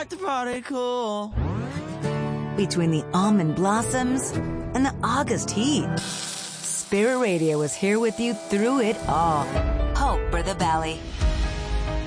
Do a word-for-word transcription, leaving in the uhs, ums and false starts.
the party cool. Between the almond blossoms and the August heat, Spirit Radio is here with you through it all. Hope for the Valley.